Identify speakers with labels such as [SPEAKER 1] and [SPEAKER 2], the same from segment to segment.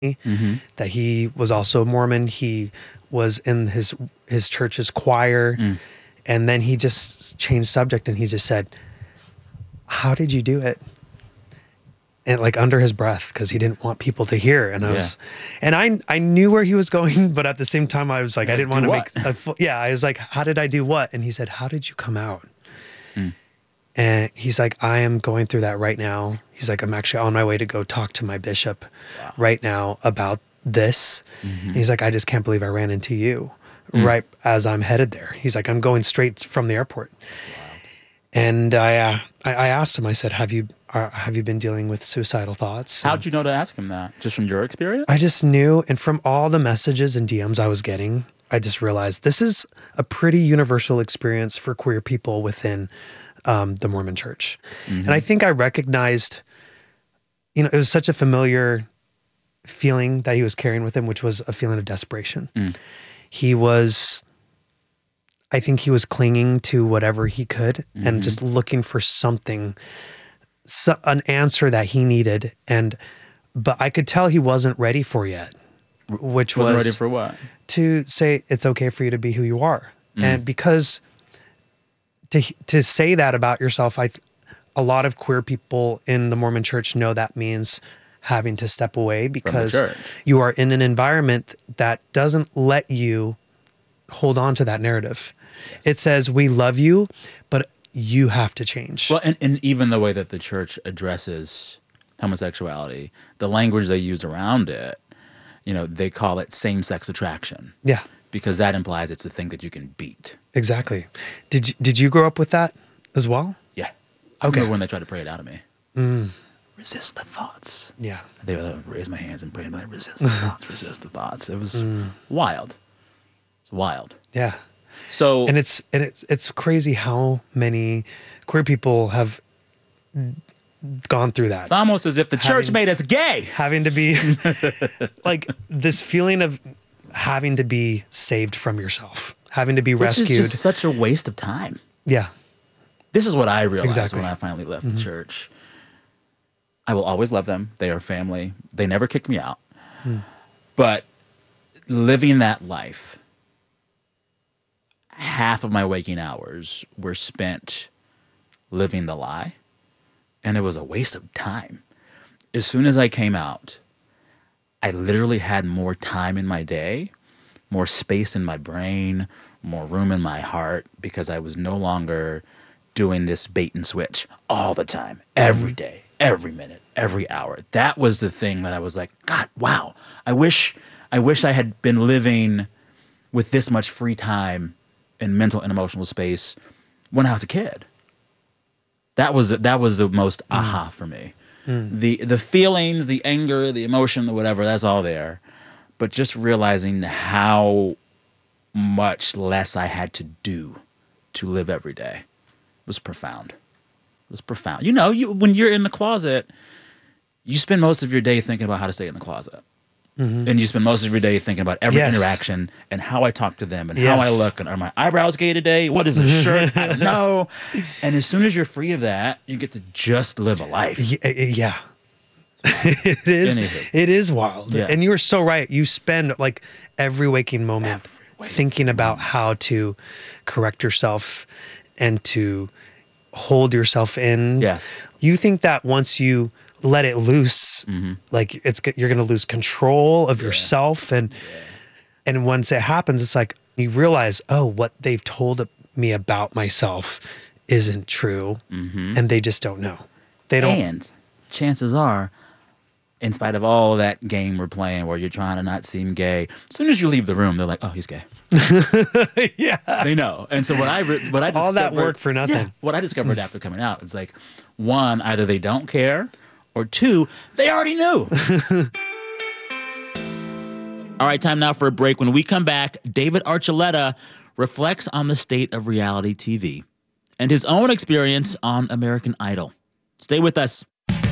[SPEAKER 1] Mm-hmm.
[SPEAKER 2] that he was also a Mormon. He was in his church's choir. And then he just changed subject and he just said, "How did you do it?" And like under his breath, because he didn't want people to hear. And I knew where he was going, but at the same time, I was like, I didn't want to make I was like, how did I do what? And he said, "How did you come out?" And he's like, "I am going through that right now." He's like, "I'm actually on my way to go talk to my bishop right now about this." And he's like, "I just can't believe I ran into you right as I'm headed there." He's like, "I'm going straight from the airport." And I asked him, I said, have you been dealing with suicidal thoughts?
[SPEAKER 1] How'd you know to ask him that? Just from your experience?
[SPEAKER 2] I just knew. And from all the messages and DMs I was getting, I just realized this is a pretty universal experience for queer people within the Mormon church. And I think I recognized, it was such a familiar feeling that he was carrying with him, which was a feeling of desperation. I think he was clinging to whatever he could and just looking for something, an answer that he needed. But I could tell he wasn't ready for yet, which
[SPEAKER 1] wasn't ready for what?
[SPEAKER 2] To say it's okay for you to be who you are. And because to say that about yourself, a lot of queer people in the Mormon church know that means having to step away because you are in an environment that doesn't let you hold on to that narrative. Yes. It says, we love you, but you have to change.
[SPEAKER 1] Well, and even the way that the church addresses homosexuality, the language they use around it, they call it same-sex attraction.
[SPEAKER 2] Yeah.
[SPEAKER 1] Because that implies it's a thing that you can beat.
[SPEAKER 2] Exactly. Did you grow up with that as well?
[SPEAKER 1] Yeah. I remember when they tried to pray it out of me. Resist the thoughts.
[SPEAKER 2] Yeah.
[SPEAKER 1] They would raise my hands and pray and be like, resist the thoughts, resist the thoughts. It was wild. It's wild.
[SPEAKER 2] Yeah.
[SPEAKER 1] So
[SPEAKER 2] and it's crazy how many queer people have gone through that.
[SPEAKER 1] It's almost as if the church made us gay.
[SPEAKER 2] Having to be like this feeling of having to be saved from yourself, having to be rescued.
[SPEAKER 1] Which is just such a waste of time.
[SPEAKER 2] Yeah.
[SPEAKER 1] This is what I realized when I finally left the church. I will always love them. They are family. They never kicked me out. But living that life, half of my waking hours were spent living the lie, and it was a waste of time. As soon as I came out, I literally had more time in my day, more space in my brain, more room in my heart, because I was no longer doing this bait and switch all the time, every day, every minute, every hour. That was the thing that I was like, God, wow. I wish I had been living with this much free time and mental and emotional space when I was a kid. That was the most aha for me. The feelings, the anger, the emotion, the whatever, that's all there. But just realizing how much less I had to do to live every day was profound. It was profound. When you're in the closet, you spend most of your day thinking about how to stay in the closet. And you spend most of your day thinking about every interaction and how I talk to them and how I look and are my eyebrows gay today? What is this shirt? I don't know. And as soon as you're free of that, you get to just live a life.
[SPEAKER 2] Yeah. It is. It is wild. Yeah. And you were so right. You spend like every waking moment thinking about how to correct yourself and to hold yourself in.
[SPEAKER 1] Yes.
[SPEAKER 2] You think that once you let it loose, like you're going to lose control of yourself. And once it happens, it's like you realize, oh, what they've told me about myself isn't true. And they just don't know. They don't.
[SPEAKER 1] And chances are, in spite of all that game we're playing where you're trying to not seem gay, as soon as you leave the room, they're like, oh, he's gay.
[SPEAKER 2] Yeah.
[SPEAKER 1] They know. And so what I discovered,
[SPEAKER 2] all that work for nothing.
[SPEAKER 1] Yeah, what I discovered after coming out is like, one, either they don't care, or two, they already knew. All right, time now for a break. When we come back, David Archuleta reflects on the state of reality TV and his own experience on American Idol. Stay with us.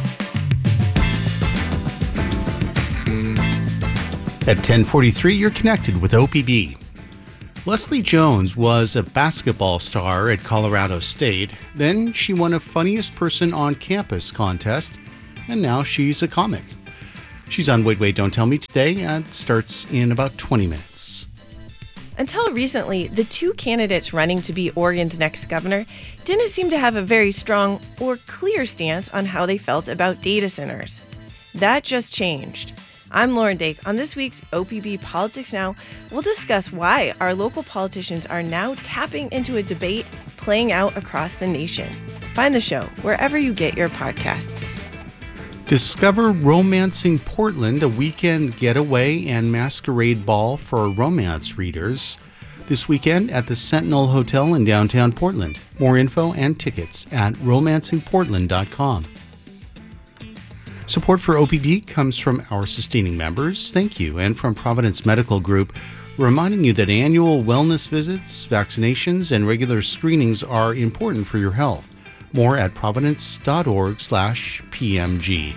[SPEAKER 3] At 10:43, you're connected with OPB. Leslie Jones was a basketball star at Colorado State. Then she won a Funniest Person on Campus contest, and now she's a comic. She's on Wait, Wait, Don't Tell Me today and starts in about 20 minutes.
[SPEAKER 4] Until recently, the two candidates running to be Oregon's next governor didn't seem to have a very strong or clear stance on how they felt about data centers. That just changed. I'm Lauren Dake. On this week's OPB Politics Now, we'll discuss why our local politicians are now tapping into a debate playing out across the nation. Find the show wherever you get your podcasts.
[SPEAKER 3] Discover Romancing Portland, a weekend getaway and masquerade ball for romance readers. This weekend at the Sentinel Hotel in downtown Portland. More info and tickets at romancingportland.com. Support for OPB comes from our sustaining members. Thank you. And from Providence Medical Group, reminding you that annual wellness visits, vaccinations, and regular screenings are important for your health. More at providence.org/PMG.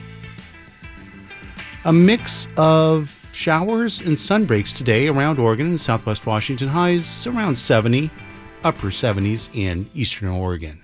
[SPEAKER 3] A mix of showers and sun breaks today around Oregon and southwest Washington. Highs around 70, upper 70s in eastern Oregon.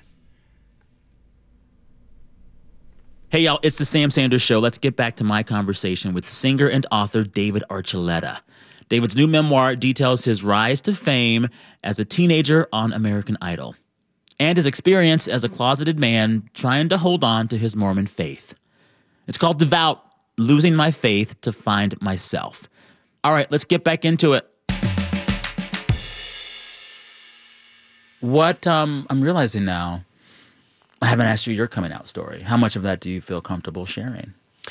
[SPEAKER 1] Hey, y'all, it's the Sam Sanders Show. Let's get back to my conversation with singer and author David Archuleta. David's new memoir details his rise to fame as a teenager on American Idol and his experience as a closeted man trying to hold on to his Mormon faith. It's called Devout, Losing My Faith to Find Myself. All right, let's get back into it. What I'm realizing now, I haven't asked you your coming out story. How much of that do you feel comfortable sharing?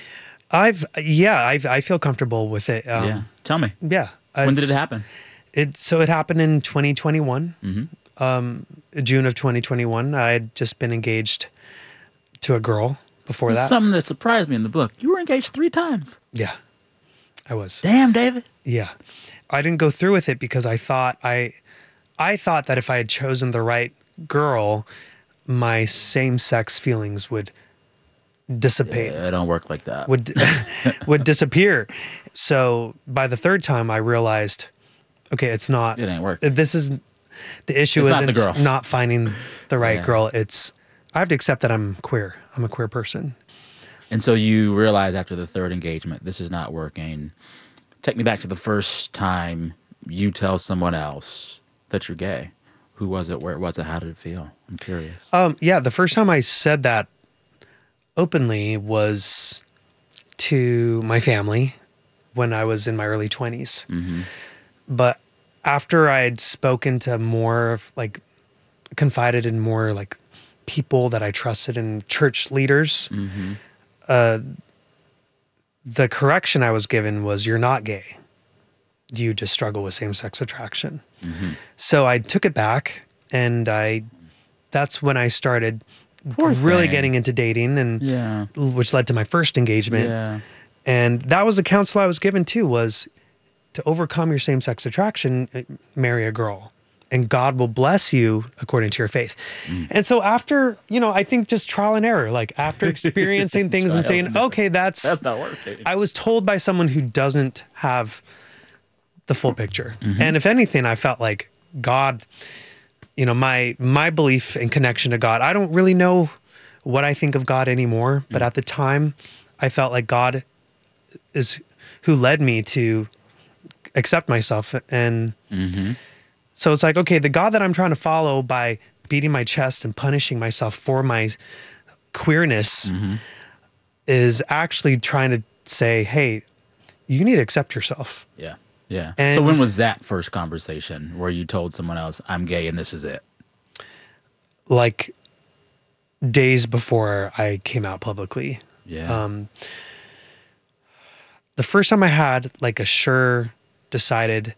[SPEAKER 2] I feel comfortable with it.
[SPEAKER 1] Yeah, tell me.
[SPEAKER 2] Yeah.
[SPEAKER 1] When did it happen?
[SPEAKER 2] It happened in 2021. June of 2021. I had just been engaged to a girl before that.
[SPEAKER 1] Something that surprised me in the book. You were engaged 3 times.
[SPEAKER 2] Yeah, I was.
[SPEAKER 1] Damn, David.
[SPEAKER 2] Yeah. I didn't go through with it because I thought that if I had chosen the right girl, my same-sex feelings would dissipate.
[SPEAKER 1] Yeah, it don't work like that.
[SPEAKER 2] Would disappear. So by the 3rd time, I realized, okay, it's not.
[SPEAKER 1] It ain't working.
[SPEAKER 2] This is the issue.
[SPEAKER 1] It's not
[SPEAKER 2] isn't
[SPEAKER 1] the girl.
[SPEAKER 2] Not finding the right
[SPEAKER 1] Yeah.
[SPEAKER 2] girl. I have to accept that I'm queer. I'm a queer person.
[SPEAKER 1] And so you realize after the 3rd engagement, this is not working. Take me back to the first time you tell someone else that you're gay. Who was it? Where was it? How did it feel? I'm curious.
[SPEAKER 2] Yeah, the first time I said that openly was to my family when I was in my early 20s. But after I'd spoken to more of confided in more people that I trusted and church leaders, the correction I was given was, you're not gay. You just struggle with same-sex attraction. So I took it back, and that's when I started really getting into dating, and which led to my first engagement.
[SPEAKER 1] Yeah.
[SPEAKER 2] And that was the counsel I was given too, was to overcome your same-sex attraction, marry a girl, and God will bless you according to your faith. And so after, I think just trial and error, after experiencing things and saying, okay, that's
[SPEAKER 1] not working.
[SPEAKER 2] I was told by someone who doesn't have the full picture. And if anything, I felt like God, my belief and connection to God, I don't really know what I think of God anymore, but at the time I felt like God is who led me to accept myself. And so it's like, okay, the God that I'm trying to follow by beating my chest and punishing myself for my queerness is actually trying to say, hey, you need to accept yourself.
[SPEAKER 1] Yeah. Yeah.
[SPEAKER 2] And
[SPEAKER 1] so when was that first conversation where you told someone else, I'm gay and this is it?
[SPEAKER 2] Days before I came out publicly.
[SPEAKER 1] Yeah.
[SPEAKER 2] The first time I had a sure decided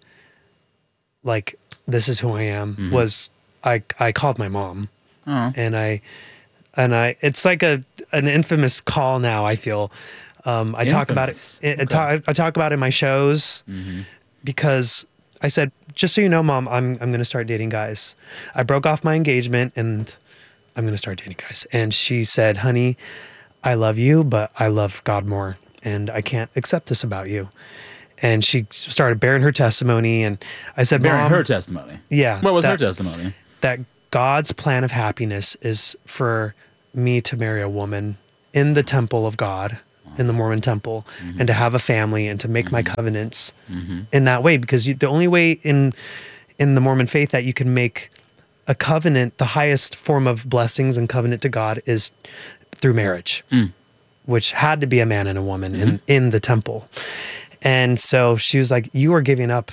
[SPEAKER 2] this is who I am was I called my mom.
[SPEAKER 1] Oh.
[SPEAKER 2] And I it's like an infamous call now, I feel. I talk about it.
[SPEAKER 1] Okay.
[SPEAKER 2] I talk about it in my shows because I said, just so you know, Mom, I'm going to start dating guys. I broke off my engagement and I'm going to start dating guys. And she said, honey, I love you, but I love God more. And I can't accept this about you. And she started bearing her testimony. And I said,
[SPEAKER 1] Bearing
[SPEAKER 2] Mom,
[SPEAKER 1] her testimony?
[SPEAKER 2] Yeah.
[SPEAKER 1] What was her testimony?
[SPEAKER 2] That God's plan of happiness is for me to marry a woman in the temple of God in the Mormon temple and to have a family and to make my covenants in that way, because the only way in the Mormon faith that you can make a covenant, the highest form of blessings and covenant to God, is through marriage, which had to be a man and a woman in the temple. And so she was like, you are giving up,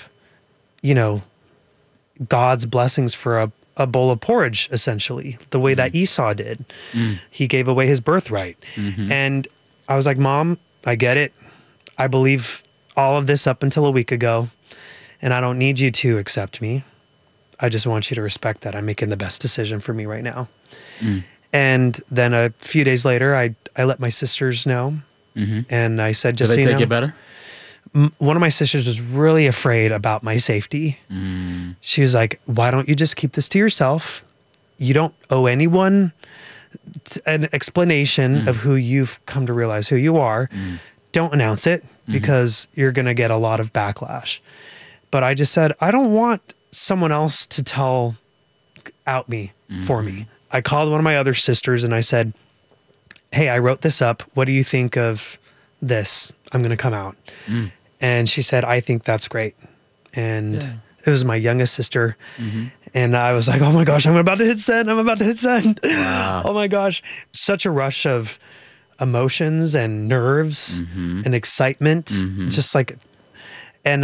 [SPEAKER 2] God's blessings for a bowl of porridge, essentially, the way that Esau did. He gave away his birthright. And I was like, Mom, I get it. I believe all of this up until a week ago, and I don't need you to accept me. I just want you to respect that I'm making the best decision for me right now. And then a few days later, I let my sisters know, and I said, just
[SPEAKER 1] Did
[SPEAKER 2] so
[SPEAKER 1] they
[SPEAKER 2] you
[SPEAKER 1] take
[SPEAKER 2] know,
[SPEAKER 1] it better?
[SPEAKER 2] one of my sisters was really afraid about my safety. She was like, why don't you just keep this to yourself? You don't owe anyone an explanation of who you've come to realize who you are. Don't announce it because you're going to get a lot of backlash. But I just said, I don't want someone else to out me for me. I called one of my other sisters and I said, hey, I wrote this up. What do you think of this? I'm going to come out. And she said, I think that's great. And it was my youngest sister. And I was like, oh my gosh, I'm about to hit send. I'm about to hit send.
[SPEAKER 1] Wow.
[SPEAKER 2] Oh my gosh. Such a rush of emotions and nerves and excitement. Just like, and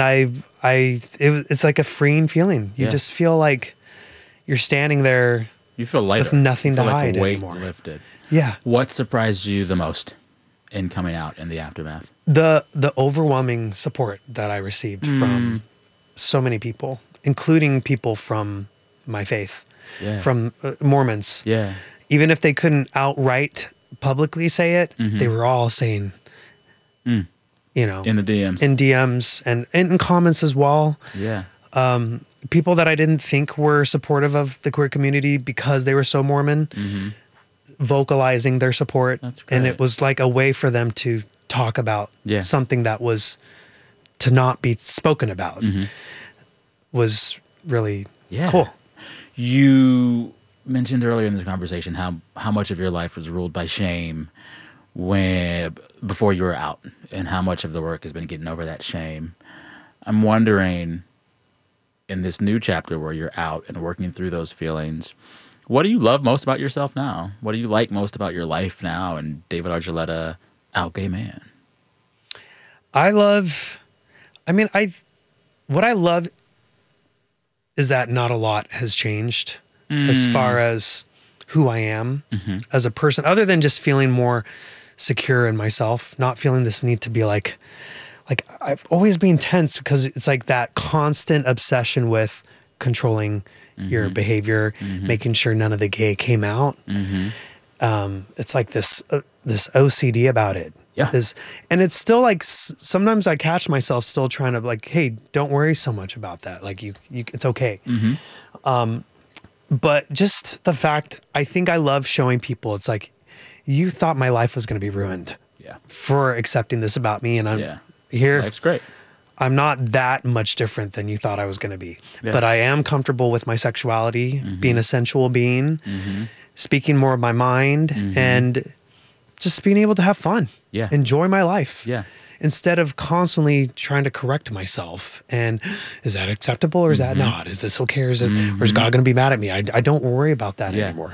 [SPEAKER 2] it's like a freeing feeling. You just feel like you're standing there.
[SPEAKER 1] You feel lighter.
[SPEAKER 2] With nothing
[SPEAKER 1] you feel
[SPEAKER 2] to
[SPEAKER 1] like
[SPEAKER 2] hide
[SPEAKER 1] a weight
[SPEAKER 2] anymore.
[SPEAKER 1] lifted.
[SPEAKER 2] Yeah.
[SPEAKER 1] What surprised you the most in coming out in the aftermath?
[SPEAKER 2] The overwhelming support that I received from so many people, including people from my faith, from Mormons.
[SPEAKER 1] Yeah.
[SPEAKER 2] Even if they couldn't outright publicly say it, they were all saying,
[SPEAKER 1] In the DMs.
[SPEAKER 2] in DMs and in comments as well.
[SPEAKER 1] Yeah.
[SPEAKER 2] People that I didn't think were supportive of the queer community because they were so Mormon, vocalizing their support.
[SPEAKER 1] That's
[SPEAKER 2] and
[SPEAKER 1] great.
[SPEAKER 2] it was like a way for them to talk about something that was to not be spoken about. Was really cool.
[SPEAKER 1] You mentioned earlier in this conversation how much of your life was ruled by shame before you were out, and how much of the work has been getting over that shame. I'm wondering, in this new chapter where you're out and working through those feelings, what do you love most about yourself now? What do you like most about your life now and David Archuleta, out gay man?
[SPEAKER 2] What I love is that not a lot has changed as far as who I am as a person, other than just feeling more secure in myself, not feeling this need to be like I've always been tense because it's like that constant obsession with controlling your behavior, making sure none of the gay came out. It's like this OCD about it. And it's still like sometimes I catch myself still trying to like, hey, don't worry so much about that. Like you it's okay. But just the fact, I think I love showing people, it's like, you thought my life was going to be ruined for accepting this about me. And I'm here.
[SPEAKER 1] Life's great.
[SPEAKER 2] I'm not that much different than you thought I was going to be, but I am comfortable with my sexuality, being a sensual being, speaking more of my mind, and just being able to have fun, enjoy my life, instead of constantly trying to correct myself. And is that acceptable or is that not? Is this okay or is God going to be mad at me? I don't worry about that anymore.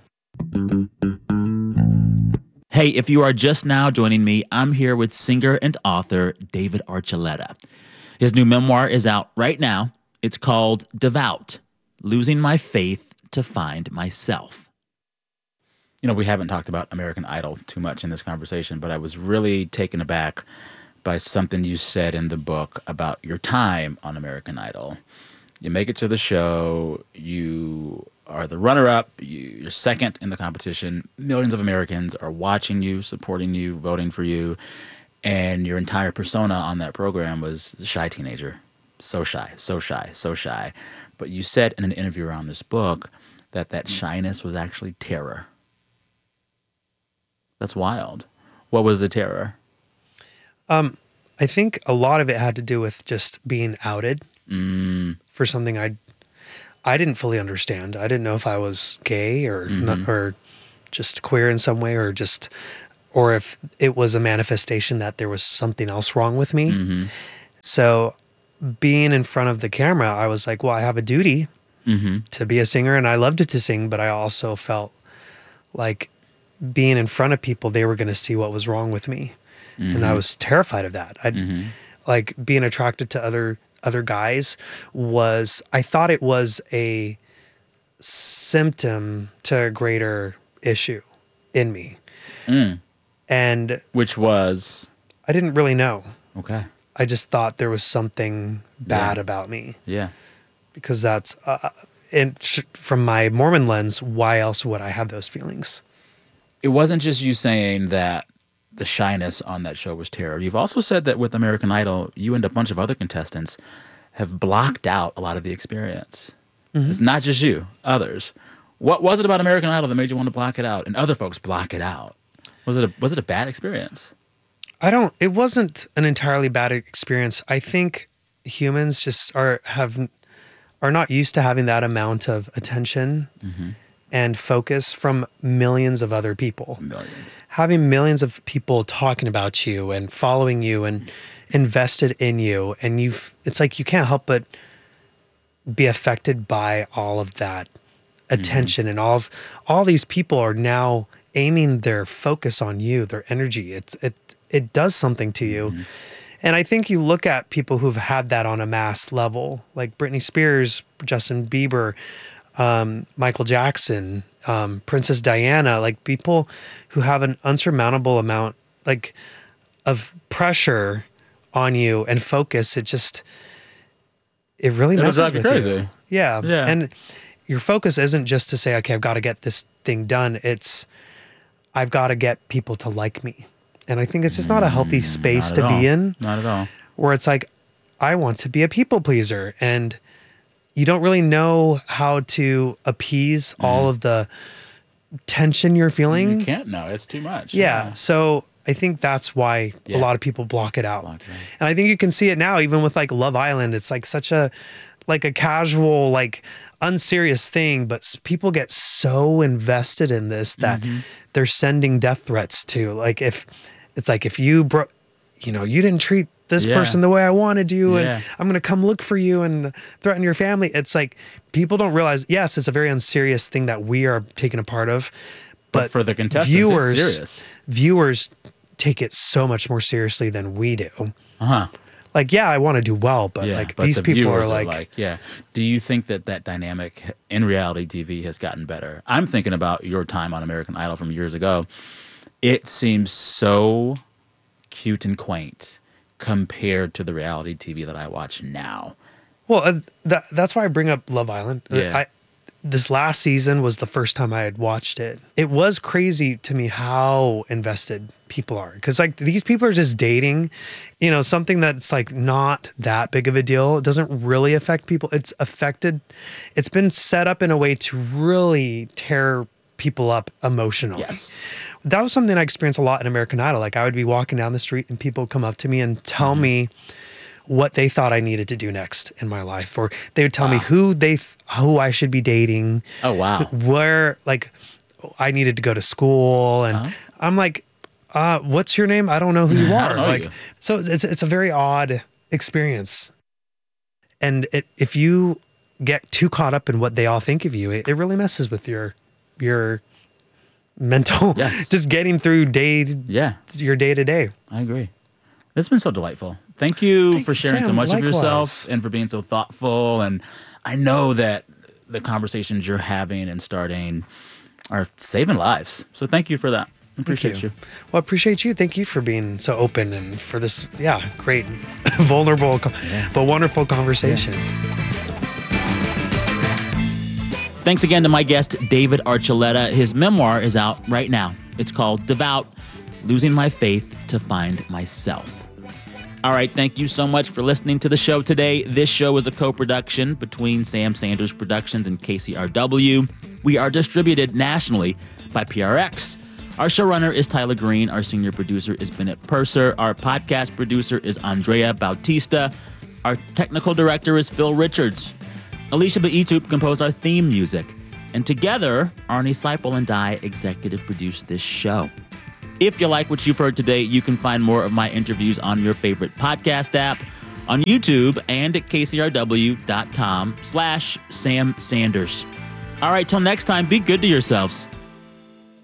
[SPEAKER 1] Hey, if you are just now joining me, I'm here with singer and author David Archuleta. His new memoir is out right now. It's called Devout: Losing My Faith to Find Myself. You know, we haven't talked about American Idol too much in this conversation, but I was really taken aback by something you said in the book about your time on American Idol. You make it to the show, you are the runner-up, you're second in the competition. Millions of Americans are watching you, supporting you, voting for you, and your entire persona on that program was the shy teenager. So shy, so shy, so shy. But you said in an interview around this book that shyness was actually terror. That's wild. What was the terror?
[SPEAKER 2] I think a lot of it had to do with just being outed for something I didn't fully understand. I didn't know if I was gay or not, or just queer in some way, or or if it was a manifestation that there was something else wrong with me. So being in front of the camera, I was like, well, I have a duty to be a singer, and I loved it to sing, but I also felt like being in front of people, they were going to see what was wrong with me. And I was terrified of that. Like being attracted to other guys I thought it was a symptom to a greater issue in me. And
[SPEAKER 1] Which was?
[SPEAKER 2] I didn't really know.
[SPEAKER 1] Okay.
[SPEAKER 2] I just thought there was something bad about me,
[SPEAKER 1] Yeah.
[SPEAKER 2] because that's from my Mormon lens, why else would I have those feelings?
[SPEAKER 1] It wasn't just you saying that the shyness on that show was terror. You've also said that with American Idol, you and a bunch of other contestants have blocked out a lot of the experience. It's not just you, others. What was it about American Idol that made you want to block it out and other folks block it out? Was it a bad experience?
[SPEAKER 2] It wasn't an entirely bad experience. I think humans just are not used to having that amount of attention and focus from millions of other people.
[SPEAKER 1] Millions.
[SPEAKER 2] Having millions of people talking about you and following you and invested in you, and it's like you can't help but be affected by all of that attention, and all these people are now aiming their focus on you, their energy. It does something to you. And I think you look at people who've had that on a mass level, like Britney Spears, Justin Bieber, Michael Jackson, Princess Diana, like people who have an unsurmountable amount like of pressure on you and focus. It really messes
[SPEAKER 1] drive you
[SPEAKER 2] with
[SPEAKER 1] crazy.
[SPEAKER 2] you. Yeah.
[SPEAKER 1] Yeah.
[SPEAKER 2] And your focus isn't just to say, okay, I've got to get this thing done. It's I've got to get people to like me. And I think it's just not a healthy space to be in.
[SPEAKER 1] Not at all.
[SPEAKER 2] Where it's like, I want to be a people pleaser, and you don't really know how to appease all of the tension you're feeling.
[SPEAKER 1] You can't know. It's too much.
[SPEAKER 2] Yeah. So I think that's why a lot of people block it out.
[SPEAKER 1] Block it out.
[SPEAKER 2] And I think you can see it now, even with like Love Island. It's like such a casual, like unserious thing, but people get so invested in this that they're sending death threats to, like, if you you didn't treat this person the way I wanted you, and I'm going to come look for you and threaten your family. It's like people don't realize, yes, it's a very unserious thing that we are taking a part of, but
[SPEAKER 1] for the contestants, it's serious.
[SPEAKER 2] Viewers take it so much more seriously than we do.
[SPEAKER 1] Uh-huh.
[SPEAKER 2] Like, yeah, I want to do well, but these
[SPEAKER 1] the
[SPEAKER 2] people are
[SPEAKER 1] viewers
[SPEAKER 2] like,
[SPEAKER 1] Do you think that dynamic in reality TV has gotten better? I'm thinking about your time on American Idol from years ago. It seems so cute and quaint compared to the reality TV that I watch now.
[SPEAKER 2] well, that's why I bring up Love Island.
[SPEAKER 1] Yeah.
[SPEAKER 2] This last season was the first time I had watched it. It was crazy to me how invested people are, because like these people are just dating, something that's like not that big of a deal. It doesn't really affect people. It's been set up in a way to really tear people up emotionally.
[SPEAKER 1] Yes.
[SPEAKER 2] That was something I experienced a lot in American Idol. Like I would be walking down the street and people would come up to me and tell me what they thought I needed to do next in my life, or they would tell me who I should be dating.
[SPEAKER 1] Oh, wow.
[SPEAKER 2] Where like I needed to go to school, and I'm like, what's your name? I don't know who you
[SPEAKER 1] I
[SPEAKER 2] are.
[SPEAKER 1] don't know
[SPEAKER 2] Like,
[SPEAKER 1] you.
[SPEAKER 2] so it's a very odd experience. And if you get too caught up in what they all think of you, it really messes with your mental, just getting through your day to day.
[SPEAKER 1] I agree. It's been so delightful. Thank you
[SPEAKER 2] Thank
[SPEAKER 1] for
[SPEAKER 2] you,
[SPEAKER 1] sharing so
[SPEAKER 2] Sam.
[SPEAKER 1] much of
[SPEAKER 2] Likewise.
[SPEAKER 1] yourself and for being so thoughtful. And I know that the conversations you're having and starting are saving lives. So thank you for that. I appreciate you.
[SPEAKER 2] Well, I appreciate you. Thank you for being so open and for this, great, vulnerable, but wonderful conversation.
[SPEAKER 1] Thanks again to my guest, David Archuleta. His memoir is out right now. It's called Devout: Losing My Faith to Find Myself. All right, thank you so much for listening to the show today. This show is a co-production between Sam Sanders Productions and KCRW. We are distributed nationally by PRX. Our showrunner is Tyler Green. Our senior producer is Bennett Purser. Our podcast producer is Andrea Bautista. Our technical director is Phil Richards. Alicia Baitup composed our theme music. And together, Arnie Seipel and I executive produced this show. If you like what you've heard today, you can find more of my interviews on your favorite podcast app, on YouTube, and at kcrw.com/Sam Sanders. All right, till next time, be good to yourselves.